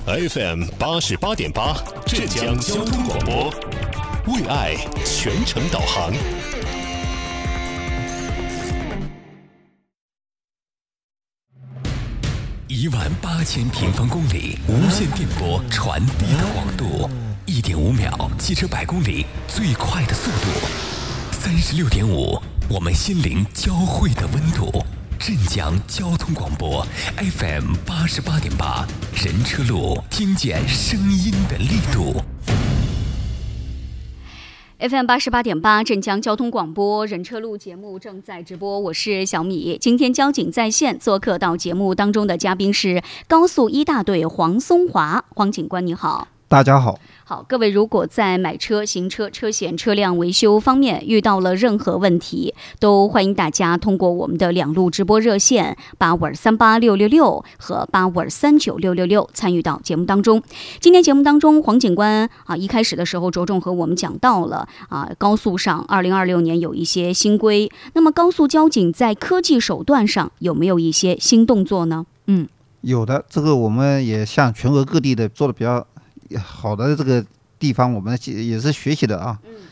FM 88.8浙江交通广播，为爱全程导航。18000平方公里无线电波传递的广度，1.5秒汽车100公里最快的速度，36.5我们心灵交汇的温度。镇江交通广播 FM 88.8，人车路，听见声音的力度。 FM 88.8镇江交通广播人车路节目正在直播，我是小米。今天交警在线做客到节目当中的嘉宾是高速1大队黄松华，黄警官你好。 大家好。 好，各位如果在买车、行车、车险、车辆维修方面遇到了任何问题，都欢迎大家通过我们的2路直播热线85386666和85396666参与到节目当中。今天节目当中，黄警官一开始的时候着重和我们讲到了高速上2026年有一些新规，那么高速交警在科技手段上有没有一些新动作呢？ 有的，这个我们也向全国各地的做的比较好的这个地方，我们也是学习的啊。